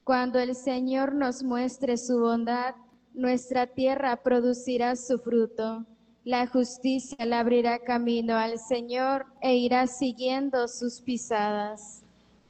Cuando el Señor nos muestre su bondad, nuestra tierra producirá su fruto. La justicia le abrirá camino al Señor e irá siguiendo sus pisadas.